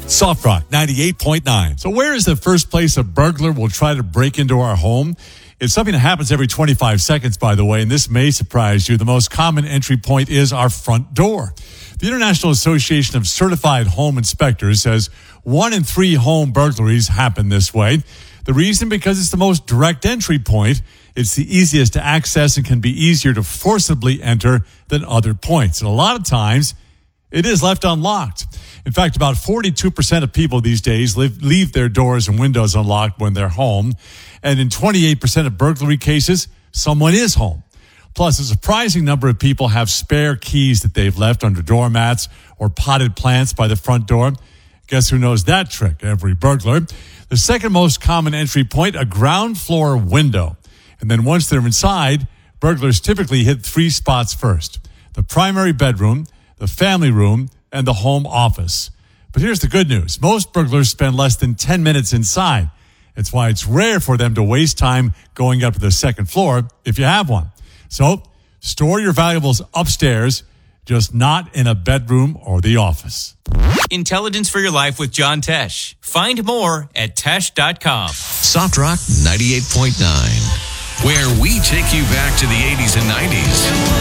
Soft Rock 98.9. So where is the first place a burglar will try to break into our home? It's something that happens every 25 seconds, by the way, and this may surprise you. The most common entry point is our front door. The International Association of Certified Home Inspectors says 1 in 3 home burglaries happen this way. The reason, because it's the most direct entry point. It's the easiest to access and can be easier to forcibly enter than other points. And a lot of times, it is left unlocked. In fact, about 42% of people these days leave their doors and windows unlocked when they're home. And in 28% of burglary cases, someone is home. Plus, a surprising number of people have spare keys that they've left under doormats or potted plants by the front door. Guess who knows that trick? Every burglar. The second most common entry point, a ground floor window. And then once they're inside, burglars typically hit 3 spots first: the primary bedroom, the family room, and the home office. But here's the good news. Most burglars spend less than 10 minutes inside. That's why it's rare for them to waste time going up to the second floor if you have one. So store your valuables upstairs, just not in a bedroom or the office. Intelligence for your life with John Tesh. Find more at Tesh.com. Soft Rock 98.9, where we take you back to the 80s and 90s.